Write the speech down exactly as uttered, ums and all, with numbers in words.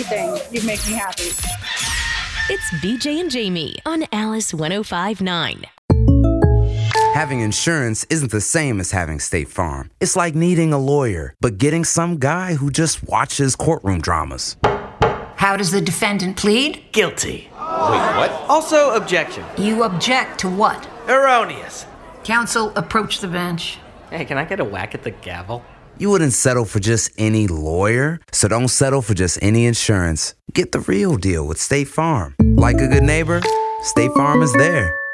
anything, you make me happy. It's B J and Jamie on Alice one oh five point nine. Having insurance isn't the same as having State Farm. It's like needing a lawyer, but getting some guy who just watches courtroom dramas. How does the defendant plead? Guilty. Wait, what? Also, objection. You object to what? Erroneous. Counsel, approach the bench. Hey, can I get a whack at the gavel? You wouldn't settle for just any lawyer, so don't settle for just any insurance. Get the real deal with State Farm. Like a good neighbor, State Farm is there.